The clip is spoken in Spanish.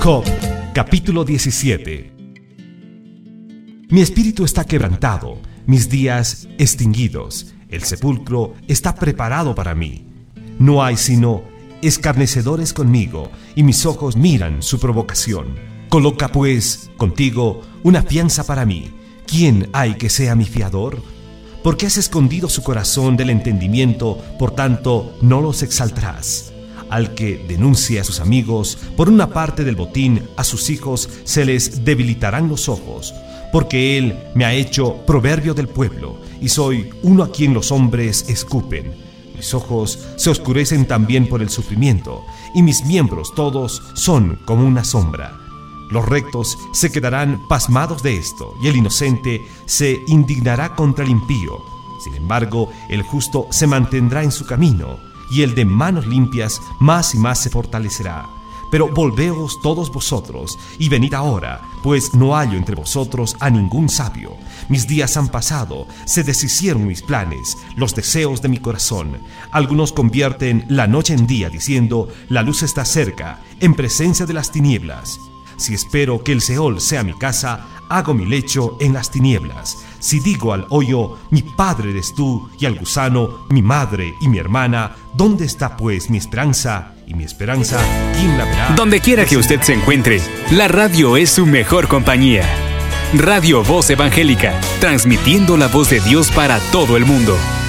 Job, capítulo 17. Mi espíritu está quebrantado, mis días extinguidos, el sepulcro está preparado para mí. No hay sino escarnecedores conmigo, y mis ojos miran su provocación. Coloca pues contigo una fianza para mí. ¿Quién hay que sea mi fiador? Porque has escondido su corazón del entendimiento, por tanto no los exaltarás. Al que denuncie a sus amigos, por una parte del botín, a sus hijos se les debilitarán los ojos, porque él me ha hecho proverbio del pueblo, y soy uno a quien los hombres escupen. Mis ojos se oscurecen también por el sufrimiento, y mis miembros todos son como una sombra. Los rectos se quedarán pasmados de esto, y el inocente se indignará contra el impío. Sin embargo, el justo se mantendrá en su camino, y el de manos limpias más y más se fortalecerá. Pero volveos todos vosotros, y venid ahora, pues no hallo entre vosotros a ningún sabio. Mis días han pasado, se deshicieron mis planes, los deseos de mi corazón. Algunos convierten la noche en día, diciendo, la luz está cerca, en presencia de las tinieblas. Si espero que el Seol sea mi casa, hago mi lecho en las tinieblas. Si digo al hoyo, mi padre eres tú, y al gusano, mi madre y mi hermana, ¿dónde está pues mi esperanza? Y mi esperanza, ¿quién la verá? Donde quiera que usted se encuentre, la radio es su mejor compañía. Radio Voz Evangélica, transmitiendo la voz de Dios para todo el mundo.